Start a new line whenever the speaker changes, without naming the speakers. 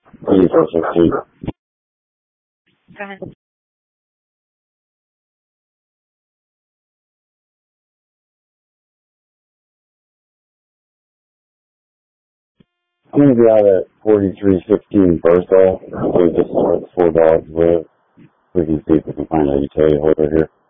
2416.
Go ahead.
I'm going to be out at 4316 Bertha. So just where the 4 dogs live. We can see if we can find a utility holder here.